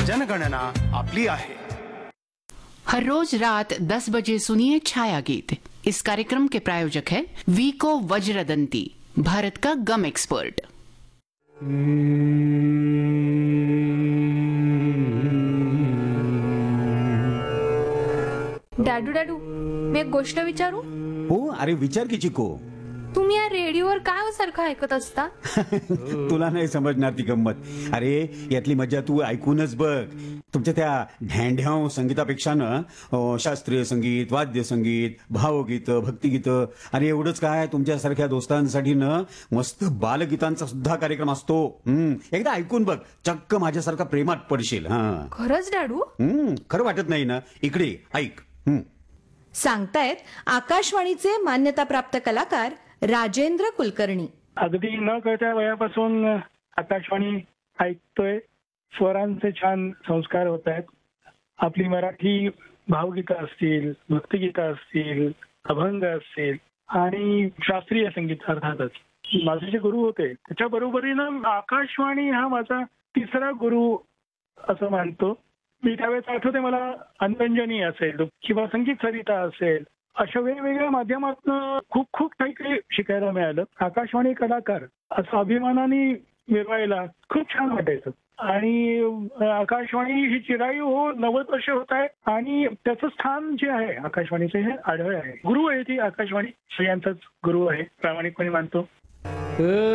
जनगणना आपली आहे. हर रोज रात 10 बजे सुनिए छाया गीत. इस कार्यक्रम के प्रायोजक है वीको वज्रदंती, भारत का गम एक्सपर्ट. डॅडू डॅडू मी एक गोष्ट विचारू. हो, अरे विचार की चिको. तुम्ही या रेडिओवर काय सारखं ऐकत असता? तुला नाही समजणार ती गंमत. अरे यातली मजा तू ऐकूनच बघ. तुमच्या त्या ढॅंढ्याव संगीतापेक्षा ना शास्त्रीय संगीत, वाद्य संगीत, भावगीत, भक्तिगीत, अरे एवढंच काय तुमच्यासारख्या दोस्तांसाठी ना मस्त बालगीतांचा सुद्धा कार्यक्रम असतो. एकदा ऐकून बघ, चक्क माझ्यासारखा प्रेमात पडशील. हा खरंच डॅडू? खरं वाटत नाही ना? इकडे ऐक. सांगतायत आकाशवाणीचे मान्यताप्राप्त कलाकार राजेंद्र कुलकर्णी. अगदी न कळत्या वयापासून आकाशवाणी ऐकतोय. स्वरांचे छान संस्कार होत आहेत. आपली मराठी भावगीतं असतील, भक्तिगीतं असतील, अभंग असतील आणि शास्त्रीय संगीत अर्थातच. माझे जे गुरु होते त्याच्या बरोबरीनं आकाशवाणी हा माझा तिसरा गुरु असं मानतो मी. त्यावेळेस आठवते मला अनरंजनी असेल किंवा संगीत सरिता असेल, अशा वेगवेगळ्या माध्यमातून खूप खूप काही काही शिकायला मिळालं. आकाशवाणी कलाकार असं अभिमानाने मिरवायला खूप छान वाटायचं. आणि आकाशवाणी ही चिरायू 90 वर्ष होत आहे आणि त्याचं स्थान जे आहे आकाशवाणीचे हे आढळ आहे. गुरु आहे ती आकाशवाणी, सगळ्यांचाच गुरु आहे, प्रामाणिकपणे मानतो.